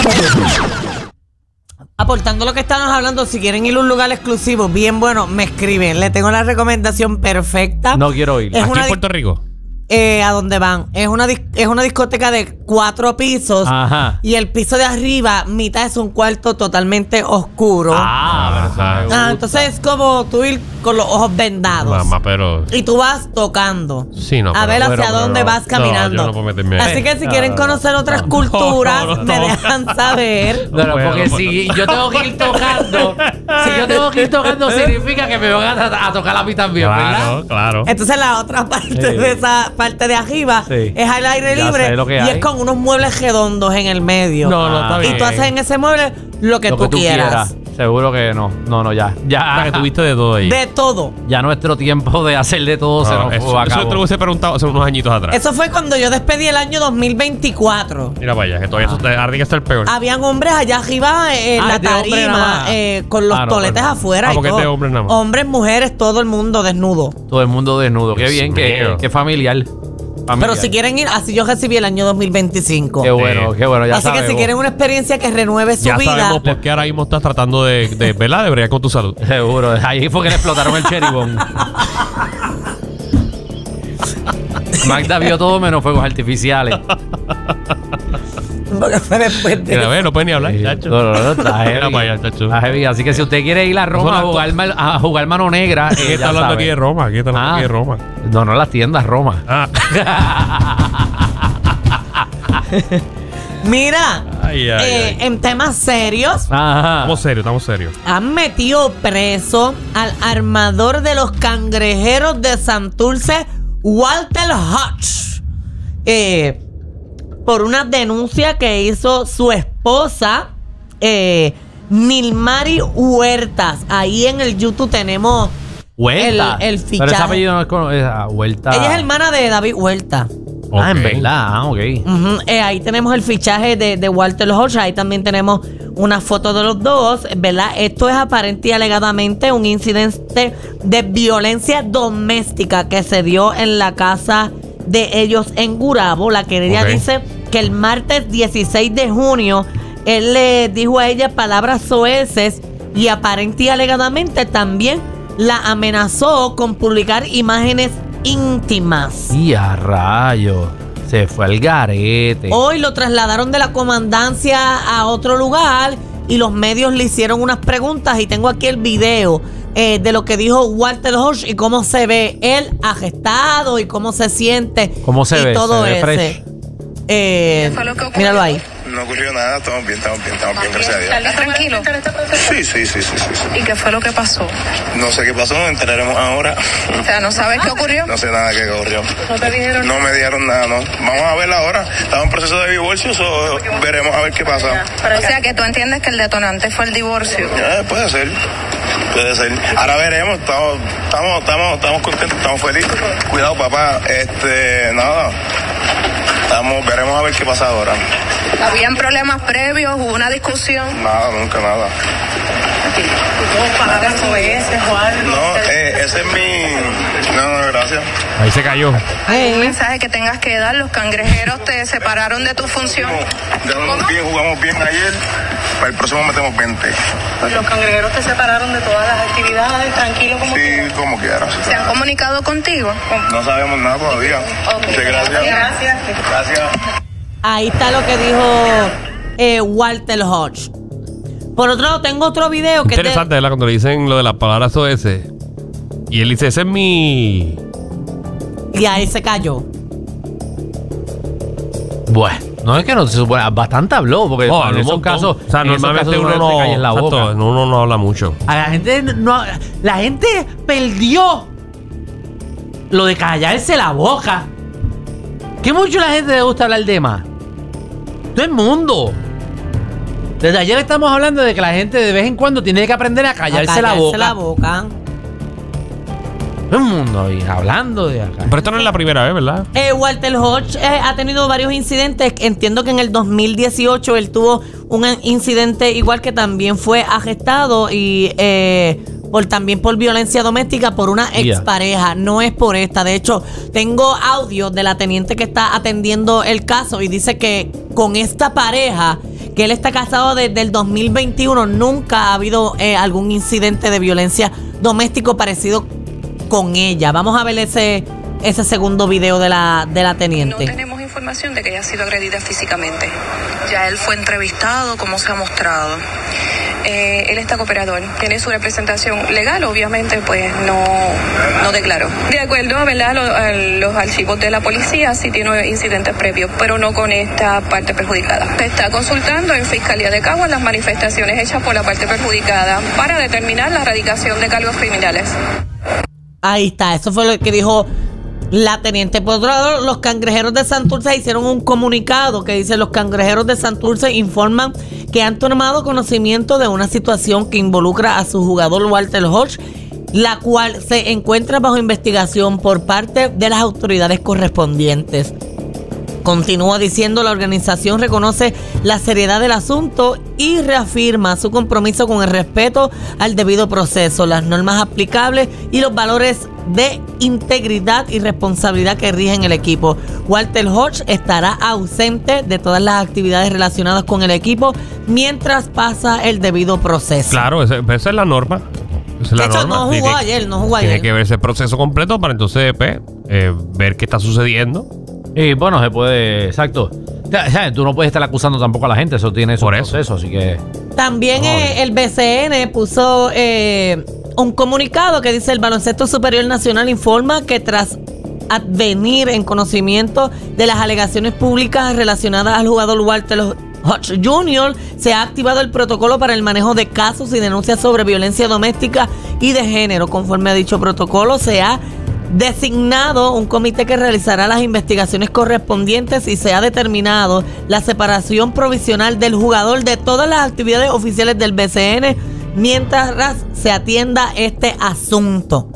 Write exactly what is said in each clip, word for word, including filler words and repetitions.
Aportando lo que estamos hablando, si quieren ir a un lugar exclusivo bien bueno, me escriben. Le tengo la recomendación perfecta. No quiero ir. Es ¿Aquí una en Puerto Rico? Eh, ¿a dónde van? Es una, dis- es una discoteca de cuatro pisos. Ajá. Y el piso de arriba, mitad es un cuarto totalmente oscuro. Ah, Ah, me Ah, gusta. entonces es como tú ir con los ojos vendados. Mamá, pero... Y tú vas tocando. Sí, no, a pero- ver hacia pero- dónde pero- vas no, caminando. yo no puedo meterme ahí. Así que si No, quieren no, conocer otras culturas, no, no, me no. dejan saber. No, no, puedo, porque no si yo tengo que ir tocando, si yo tengo que ir tocando, significa que me van a, a tocar a mí también, ¿verdad? Claro, claro. Entonces la otra parte Sí. de esa parte de arriba Sí. es al aire Ya libre sé lo que y hay. es con unos muebles redondos en el medio. No, no, está Ah. bien. Y tú haces en ese mueble lo que, Lo tú, que tú quieras. quieras. Seguro que no. No, no, ya. O sea, Ya, que tuviste de todo ahí. De todo. ya nuestro tiempo de hacer de todo se No, nos eso, fue a eso yo cabo. te lo hubiese preguntado hace unos añitos atrás. Eso fue cuando yo despedí el año dos mil veinticuatro. Mira para allá, que todavía eso te arriesga a estar peor. Habían hombres allá arriba en Ah, la es de hombre nada tarima más. eh, con los Ah, no, toletes pues no. afuera Ah, y porque es todo. de hombres nada más. Hombres, mujeres, todo el mundo desnudo. Todo el mundo desnudo. Qué Dios bien, qué, mío. qué familiar. Pero Familiar. si quieren ir, así yo recibí el año dos mil veinticinco. Qué bueno, qué bueno, ya Así que sabemos. si quieren una experiencia que renueve su Ya vida. sabemos por qué ahora mismo estás tratando de, de ¿verdad? De bregar con tu salud. Seguro. Ahí fue que le explotaron el cheribón. Magda vio todo menos fuegos artificiales. Porque fue después de Mira, a ver, no puedes ni hablar, chacho. No, no, no, está heavy. Mira para allá, chacho. Está heavy. Así que si usted quiere ir a Roma a Eso no- jugar, mal- a jugar mano negra, ¿Quién eh, está ya hablando sabe. aquí de Roma? ¿Quién está hablando Ah. aquí de Roma? No, no las tiendas Roma. Ah. Mira, Ay, ay, eh, ay. en temas serios, Ajá. Estamos serios, estamos serios. han metido preso al armador de los cangrejeros de Santurce, Walter Hodge, eh, por una denuncia que hizo su esposa, eh, Nilmari Huertas. Ahí en el YouTube tenemos Huerta. el- el Pero fichaje. ese apellido no es con es, ah, Huerta. Ella es hermana de David Huerta. Ah, en Ok. verdad. Ah, ok. Ujú, eh, ahí tenemos el fichaje de, de Walter Hodge. Ahí también tenemos una foto de los dos, ¿verdad? Esto es aparente y alegadamente un incidente de violencia doméstica que se dio en la casa de ellos en Gurabo. La querella Ok. dice que el martes dieciséis de junio él le dijo a ella palabras soeces y aparente y alegadamente también la amenazó con publicar imágenes íntimas. Y a rayo. Se fue al garete. Hoy lo trasladaron de la comandancia a otro lugar y los medios le hicieron unas preguntas y tengo aquí el video eh, de lo que dijo Walter Hodge y cómo se ve él arrestado y cómo se siente. ¿Cómo se y ve? todo ¿Se ve ese. fresh? Eh, ¿Qué fue lo que ocurrió? míralo ahí. No ocurrió nada, estamos bien, estamos bien, estamos bien, gracias a Dios. ¿Estás tranquilo? Sí, sí, sí, sí, sí, sí. ¿Y qué fue lo que pasó? No sé qué pasó, nos enteraremos ahora. O sea, ¿no sabes qué ocurrió? No sé nada qué ocurrió. ¿No te dijeron? No me dieron nada, no. Vamos a ver ahora. Estamos en proceso de divorcio, so veremos a ver qué pasa. O sea, que tú entiendes que el detonante fue el divorcio. Eh, puede ser, puede ser. Ahora veremos, estamos, estamos, estamos, estamos contentos, estamos felices. Cuidado, papá, este, nada. Estamos, veremos a ver qué pasa ahora. ¿Habían problemas previos? ¿Hubo una discusión? Nada, nunca nada. ¿Hubo palabras soeces o algo? No, eh, ese es mi... No, no, gracias. Ahí se cayó. ¿Hay un mensaje que tengas que dar? Los cangrejeros te separaron de tu función. Jugamos bien, jugamos bien ayer. Para el próximo metemos veinte. Los cangrejeros te separaron de todas las actividades, tranquilo como Sí, como quieras. ¿Se han comunicado contigo? No sabemos nada todavía. Ok. Muchas gracias. Gracias. Gracias. Ahí está lo que dijo eh, Walter Hodge. Por otro lado, tengo otro video que es de- Interesante, ¿verdad? Cuando le dicen lo de las palabras O S. Y él dice, ese es mi... y ahí se cayó. Bueno, no es que no se supone. Bastante habló, porque Oh, en habló un esos montón. casos. O sea, en esos normalmente casos uno te no... calles la boca. exacto, uno no habla mucho. A la gente no. La gente perdió lo de callarse la boca. Que mucho la gente le gusta hablar de más. Todo el mundo. Desde ayer estamos hablando de que la gente de vez en cuando tiene que aprender a callarse, A la boca. la boca. Todo el mundo ahí hablando de acá. Pero esto no es la primera vez, ¿verdad? Eh, Walter Hodge eh, ha tenido varios incidentes. Entiendo que en el dos mil dieciocho él tuvo un incidente igual que también fue arrestado y eh, por también por violencia doméstica por una Yeah. expareja. No es por esta. De hecho, tengo audio de la teniente que está atendiendo el caso y dice que con esta pareja que él está casado desde el dos mil veintiuno. Nunca ha habido eh, algún incidente de violencia doméstico parecido con ella. Vamos a ver ese, ese segundo video de la, de la teniente. No tenemos información de que haya sido agredida físicamente. Ya él fue entrevistado, como se ha mostrado. Eh, él está cooperador, tiene su representación legal, obviamente pues no, no declaró. De acuerdo, ¿verdad? Los, a los archivos de la policía sí tiene incidentes previos, pero no con esta parte perjudicada. Se está consultando en Fiscalía de Caguas las manifestaciones hechas por la parte perjudicada para determinar la erradicación de cargos criminales. Ahí está, eso fue lo que dijo la teniente. Por otro lado, los cangrejeros de Santurce hicieron un comunicado que dice: los cangrejeros de Santurce informan que han tomado conocimiento de una situación que involucra a su jugador Walter Hodge, la cual se encuentra bajo investigación por parte de las autoridades correspondientes. Continúa diciendo: la organización reconoce la seriedad del asunto y reafirma su compromiso con el respeto al debido proceso, las normas aplicables y los valores de integridad y responsabilidad que rigen el equipo. Walter Hodge estará ausente de todas las actividades relacionadas con el equipo mientras pasa el debido proceso. Claro, esa, esa es la norma. Esa es de la hecho, norma. no jugó Tiene- ayer, no jugó Tiene ayer. que verse el proceso completo para entonces pues, eh, ver qué está sucediendo. Y bueno, se puede, exacto. O sea, o sea, tú no puedes estar acusando tampoco a la gente, eso tiene su Por eso. proceso, así que... También No, eh, el B C N puso eh, un comunicado que dice: el Baloncesto Superior Nacional informa que tras advenir en conocimiento de las alegaciones públicas relacionadas al jugador Walter Hodge junior, se ha activado el protocolo para el manejo de casos y denuncias sobre violencia doméstica y de género. Conforme a dicho protocolo, se ha designado un comité que realizará las investigaciones correspondientes y se ha determinado la separación provisional del jugador de todas las actividades oficiales del B C N mientras se atienda este asunto.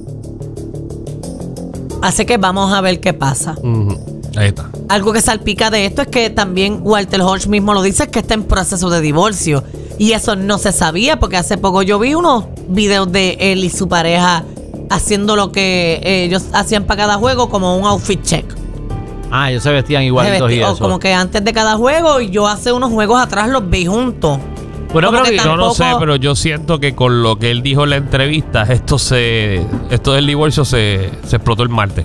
Así que vamos a ver qué pasa. Ujú. Ahí está. Algo que salpica de esto es que también Walter Hodge mismo lo dice, que está en proceso de divorcio. Y eso no se sabía, porque hace poco yo vi unos videos de él y su pareja haciendo lo que ellos hacían para cada juego, como un outfit check. Ah, ellos se vestían Se igualitos y vesti- o eso. como que antes de cada juego, y yo hace unos juegos atrás los vi juntos. Bueno, como creo que que Yo no sé, tampoco- pero yo siento que con lo que él dijo en la entrevista, esto se, esto del divorcio se, se explotó el martes.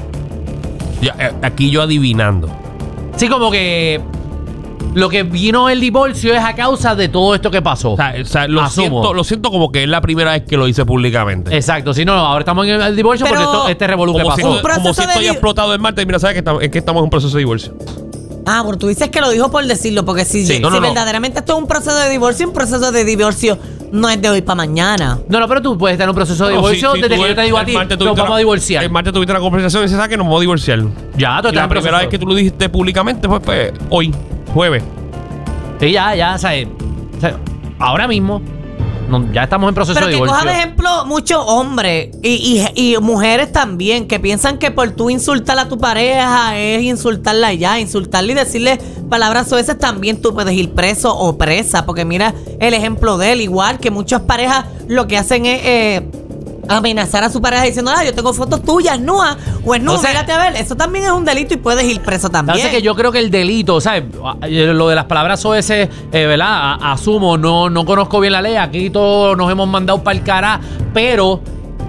Ya, eh, aquí yo adivinando. sí, como que lo que vino el divorcio es a causa de todo esto que pasó. O sea, o sea, lo, Asumo. siento, lo siento como que es la primera vez que lo hice públicamente. Exacto, si no, no, ahora estamos en el divorcio Pero- porque esto, este revolú que Como si, pasó. Un proceso como si de esto haya di- explotado el martes. Mira, ¿sabes que estamos, es que estamos en un proceso de divorcio? Ah, porque tú dices que lo dijo por decirlo, porque si, Sí, si no, no, no. verdaderamente esto es un proceso de divorcio, un proceso de divorcio no es de hoy para mañana. No, no, pero tú puedes estar en un proceso de No, divorcio si- si desde tú que yo te el- digo a el ti, martes nos tuviste vamos una- a divorciar. El martes tuviste una conversación y se sabe que nos vamos a divorciar. Ya, tú Y estás la en primera proceso. vez que tú lo dijiste públicamente fue pues, hoy, jueves. Sí, ya, ya, o sea, eh, o sea, ahora mismo no, ya estamos en proceso Pero de que divorcio. coja de ejemplo muchos hombres y, y, y mujeres también que piensan que por tú insultar a tu pareja es insultarla ya, insultarle y decirle palabras soeces, también tú puedes ir preso o presa, porque mira el ejemplo de él, igual que muchas parejas lo que hacen es eh, amenazar a su pareja diciendo: ah, yo tengo fotos tuyas, nua, o es no, O sea, mírate a ver, eso también es un delito y puedes ir preso también. Así que yo creo que el delito, ¿sabes? Lo de las palabras O S, eh, ¿verdad? A- asumo, no, no conozco bien la ley. Aquí todos nos hemos mandado para el cara. Pero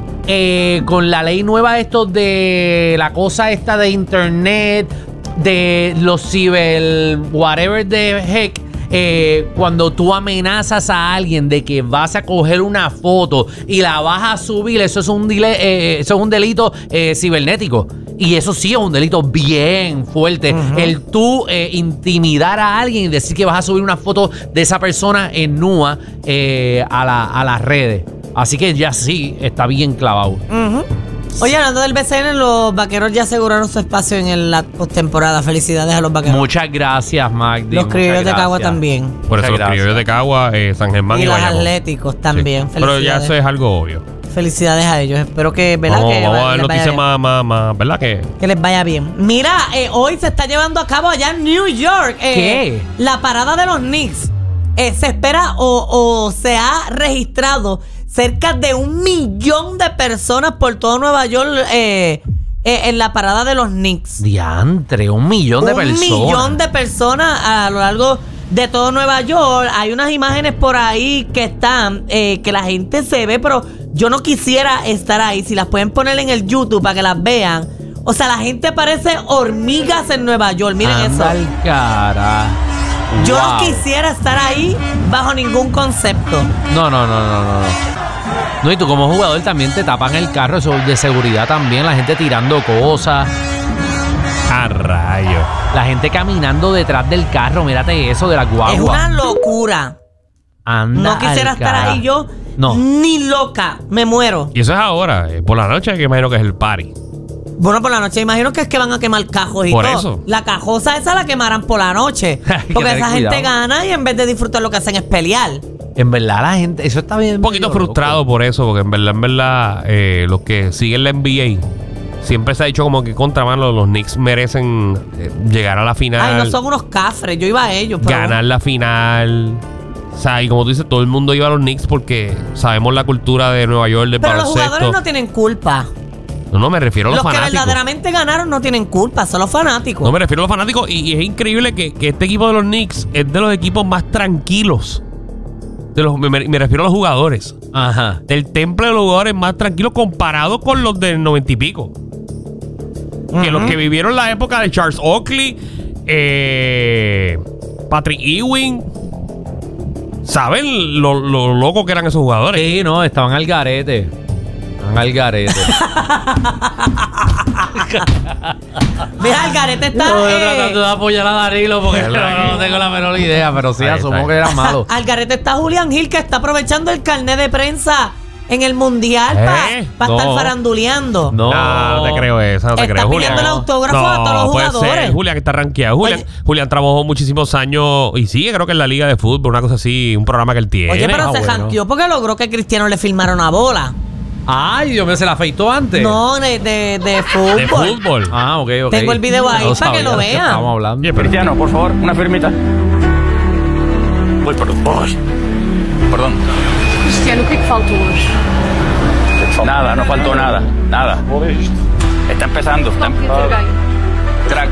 eh, con la ley nueva, esto de la cosa esta de internet, de los ciber, whatever the heck. Eh, cuando tú amenazas a alguien de que vas a coger una foto y la vas a subir, eso es un, dile- eh, eso es un delito eh, cibernético. Y eso sí es un delito bien fuerte. El tú eh, intimidar a alguien y decir que vas a subir una foto de esa persona en nua eh, a, la, a las redes. Así que ya sí, está bien clavado. Ujú. Oye, hablando del B C N, los vaqueros ya aseguraron su espacio en la postemporada. Felicidades a los vaqueros. Muchas gracias, Magdi. Los muchas criollos de Cagua gracias. también. Por eso Muchas los gracias. criollos de Cagua, eh, San Germán y, Y los Bayamón. atléticos también. Sí. Pero ya Felicidades. eso es algo obvio. Felicidades a ellos. Espero que, ¿verdad? Vamos, que, vamos va- a ver les vaya noticias bien. más, más, más, ¿verdad? Que Que les vaya bien. Mira, eh, hoy se está llevando a cabo allá en New York eh, ¿Qué? la parada de los Knicks. Eh, se espera o, o se ha registrado cerca de un millón de personas por todo Nueva York eh, eh, en la parada de los Knicks. Diantre, un millón de un personas. millón de personas a lo largo de todo Nueva York. Hay unas imágenes por ahí que están, eh, que la gente se ve, pero yo no quisiera estar ahí. Si las pueden poner en el YouTube para que las vean. O sea, la gente parece hormigas en Nueva York. Miren Anda eso. al cara. Yo Wow. no quisiera estar ahí bajo ningún concepto. No, no, no, no, no. No, y tú como jugador también te tapan el carro, eso de seguridad también, la gente tirando cosas, A rayos. la gente caminando detrás del carro, mírate eso de la guagua. Es una locura. Anda No quisiera al estar cara. ahí yo. No. Ni loca. Me muero. Y eso es ahora, eh, por la noche, que imagino que es el party. Bueno, por la noche imagino que es que van a quemar cajos y Por todo. eso. La cajosa esa la quemarán por la noche. Hay que Porque tener esa gente cuidado. gana y en vez de disfrutar lo que hacen es pelear. En verdad la gente, eso está bien. Un poquito medio frustrado loco. por eso, porque en verdad, en verdad, eh, los que siguen la N B A siempre se ha dicho como que contra mano los Knicks merecen eh, llegar a la final, Ay, no son unos cafres. Yo iba a ellos. Pero ganar la final. O sea, y como tú dices, todo el mundo iba a los Knicks porque sabemos la cultura de Nueva York del Pero los baloncesto. jugadores no tienen culpa. No, no, me refiero a los, Los que fanáticos. verdaderamente ganaron no tienen culpa. Son los fanáticos. No, me refiero a los fanáticos. Y, y es increíble que, que este equipo de los Knicks es de los equipos más tranquilos. De los, me, me refiero a los jugadores. Ajá. Del temple de los jugadores más tranquilos comparado con los del noventa y pico. Que los que vivieron la época de Charles Oakley, eh, Patrick Ewing, ¿saben lo, lo loco que eran esos jugadores? Sí, no, estaban al garete. Estaban al garete. Mira, el garete está. No, yo eh, tratando de apoyar a Danilo porque no, ¿Verdad? no tengo la menor idea, pero sí Ahí asumo está. que era malo. Algarete está Julián Gil, que está aprovechando el carnet de prensa en el mundial para ¿Eh? estar No. faranduleando. No, No, no te creo eso, no te Está creo, pidiendo Julián. el autógrafo no, a todos los puede jugadores. ser. Julián está rankeado. Julián, Oye. Julián trabajó muchísimos años y sigue, creo que en la Liga de Fútbol, una cosa así, un programa que él tiene. Oye, pero Ah, se bueno. janqueó porque logró que Cristiano le filmara una bola. Ay, Dios mío, se la afeitó antes. No, de, de, de fútbol. de fútbol. Ah, ok, ok. Tengo el video ahí No para que sabía lo de qué vean. Estábamos hablando. Oye, pero- Cristiano, por favor, una firmita. Uy, perdón. Uy. Perdón. Cristiano, o que é que falta hoje? Nada, no faltó nada. Nada. Está empezando. Está Não em- podia ter ganho. Crack.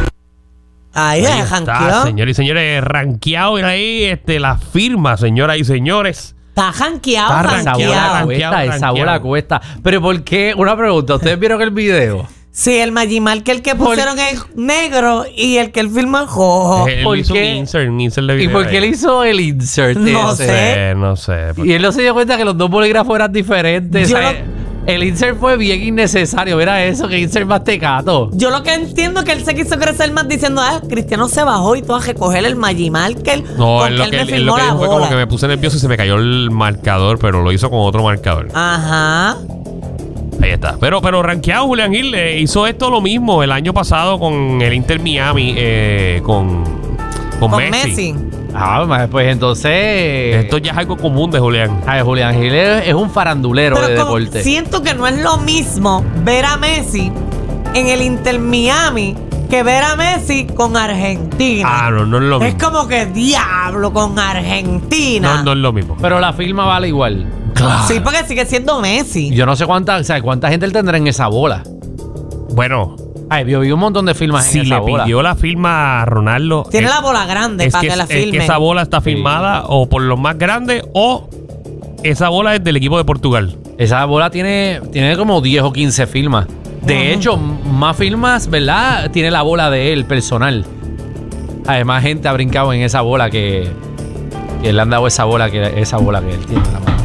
Ahí Ahí se está, janqueó. señores y señores, rankeado ahí, este, la firma, señoras y señores. Está janqueado, Está Esa bola rankeado. janqueado. cuesta, esa rankeado. bola cuesta. Pero ¿por qué? Una pregunta. ¿Ustedes vieron el video? Sí, el Magimal que el que Por- pusieron es negro y el que él filmó es rojo. Él ¿por hizo qué? un insert, un insert de ¿Y video por qué ahí. él hizo el insert No ese? sé. Eh, no sé. Y él no se dio cuenta que los dos bolígrafos eran diferentes. Yo O sea, lo- El insert fue bien innecesario. Mira eso, que insert más tecato. Yo lo que entiendo es que él se quiso crecer más diciendo, ah, Cristiano se bajó y todo a recoger el Magimal que él, No, con él que lo él que, me él, filmó lo que la dijo fue bola. como que me puse nervioso y se me cayó el marcador, pero lo hizo con otro marcador. Ajá. Ahí está. Pero, pero rankeado, Julián Gil eh, hizo esto lo mismo el año pasado con el Inter Miami, eh, con, con, Con Messi. Messi. Ah, pues entonces. Esto ya es algo común de Julián. Ay, Julián Gil es, es un farandulero de Pero como deporte. siento que no es lo mismo ver a Messi en el Inter Miami que ver a Messi con Argentina. Ah, no, no es lo es mismo. como que diablo con Argentina. No, no es lo mismo. Pero la firma vale igual. Sí, porque sigue siendo Messi. Yo no sé cuánta, o sea, cuánta gente él tendrá en esa bola. Bueno, Ay, yo vi un montón de firmas si en esa le bola. pidió la firma a Ronaldo. Tiene es- la bola grande es para que, que, la es- es filmen. que esa bola está firmada o por los más grandes o esa bola es del equipo de Portugal. Esa bola tiene, tiene como diez o quince firmas. De Ujú. hecho, m- más firmas, ¿verdad? Tiene la bola de él, personal. Además, gente ha brincado en esa bola que, que le han dado esa bola que esa bola que él tiene en la mano.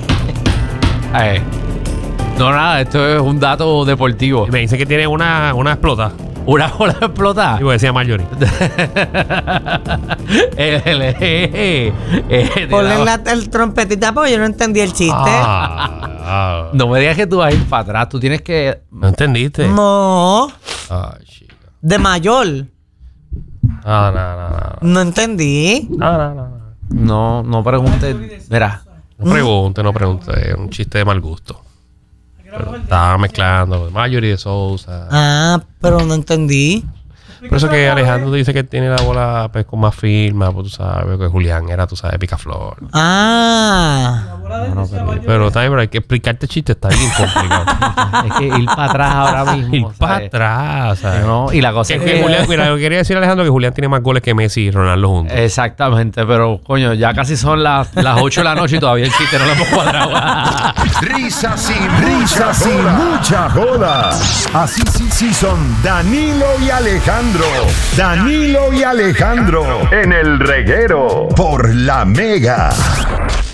Ay. No, nada, esto es un dato deportivo. Y me dice que tiene una, una explota. Una bola explotada. Digo, decía Marjorie. El- el- eh, eh, eh, de Ponle la- la, el trompetita porque yo no entendí el chiste. Ah, ah. No me digas que tú vas a ir para atrás. Tú tienes que. ¿No entendiste? No, Ay, chica. de mayor. No, no, no, no. No entendí. No, no, no, no. No, no preguntes. Mira. No pregunte, no pregunte. Es un chiste de mal gusto. Pero estaba mezclando Marjorie de Sousa. Ah, pero no entendí. Por eso que Alejandro dice que tiene la bola pues, con más firma, pues tú sabes que Julián era, tú sabes, picaflor. Ah. No, pero- Pero también pero hay que explicarte chiste, está bien complicado. es que ir para atrás ahora mismo. Ir para ¿sabes? atrás, ¿sabes? No, y la cosa Es es que que... Julián, mira, yo quería decir a Alejandro que Julián tiene más goles que Messi y Ronaldo juntos. Exactamente, pero coño, ya casi son las, las ocho de la noche y todavía el chiste no lo hemos cuadrado. Risas y risas y mucha joda. Así sí sí son Danilo y Alejandro. Danilo y Alejandro en el reguero por La Mega.